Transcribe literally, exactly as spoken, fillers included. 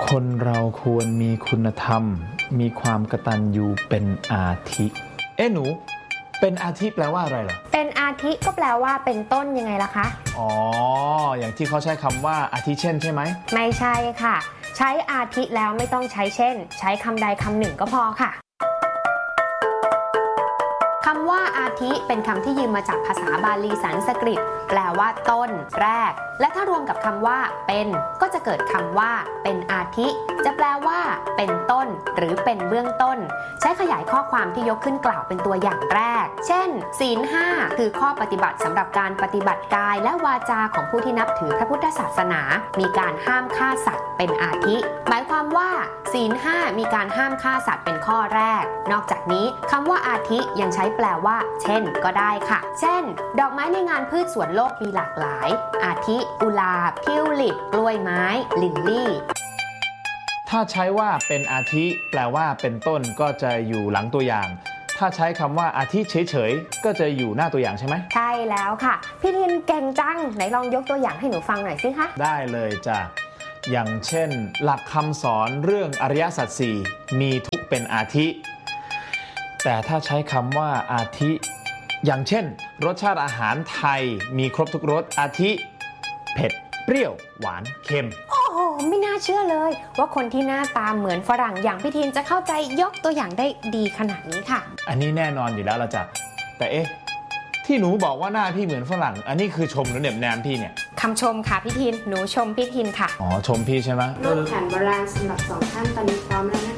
คนเราควรมีคุณธรรมมีความกตัญญูเป็นอาทิเอ๊ะหนูเป็นอาทิแปลว่าอะไรเหรอเป็นอาทิก็แปลว่าเป็นต้นยังไงล่ะคะอ๋ออย่างที่เขาใช้คำว่าอาทิเช่นใช่ไหมไม่ใช่ค่ะใช้อาทิแล้วไม่ต้องใช้เช่นใช้คำใดคำหนึ่งก็พอค่ะคำว่าอาทิเป็นคำที่ยืมมาจากภาษาบาลีสันสกฤตแปลว่าต้นแรกและถ้ารวมกับคำว่าเป็นก็จะเกิดคำว่าเป็นอาทิจะแปลว่าเป็นต้นหรือเป็นเบื้องต้นใช้ขยายข้อความที่ยกขึ้นกล่าวเป็นตัวอย่างแรกเช่นศีลห้าคือข้อปฏิบัติสำหรับการปฏิบัติกายและวาจาของผู้ที่นับถือพระพุทธศาสนามีการห้ามฆ่าสัตว์เป็นอาทิหมายความว่าศีลห้ามีการห้ามฆ่าสัตว์เป็นข้อแรกนอกจากนี้คำว่าอาทิยังใช้แปลว่าเช่นก็ได้ค่ะเช่นดอกไม้ในงานพืชสวนโลกมีหลากหลายอาทิกุหลาบทิวลิปกล้วยไม้ลิลลี่ถ้าใช้ว่าเป็นอาทิแปลว่าเป็นต้นก็จะอยู่หลังตัวอย่างถ้าใช้คำว่าอาทิเฉยๆก็จะอยู่หน้าตัวอย่างใช่ไหมใช่แล้วค่ะพี่ทินเก่งจังไหนลองยกตัวอย่างให้หนูฟังหน่อยสิคะได้เลยจ้ะอย่างเช่นหลักคำสอนเรื่องอริยสัจสี่มีทุกเป็นอาทิแต่ถ้าใช้คำว่าอาทิอย่างเช่นรสชาติอาหารไทยมีครบทุกรสอาทิเผ็ดเปรี้ยวหวานเค็มโอ้โหไม่น่าเชื่อเลยว่าคนที่หน้าตาเหมือนฝรั่งอย่างพี่ทินจะเข้าใจยกตัวอย่างได้ดีขนาดนี้ค่ะอันนี้แน่นอนอยู่แล้วละจ้ะแต่เอ๊ะที่หนูบอกว่าหน้าพี่เหมือนฝรั่งอันนี้คือชมหรือเหน็บแนมพี่เนี่ยคำชมค่ะพี่ทินหนูชมพี่ทินค่ะอ๋อชมพี่ใช่ไหมนวดแผนโบราณสำหรับสองท่านตอนนี้พร้อมแล้วนะ